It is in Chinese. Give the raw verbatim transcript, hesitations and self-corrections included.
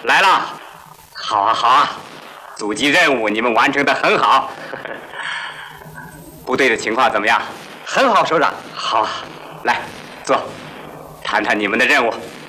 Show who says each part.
Speaker 1: 来了。好啊，好啊，阻击任务你们完成的很好。部队的情况怎么样？
Speaker 2: 很好，首长。
Speaker 1: 好，来坐，谈谈你们的任务。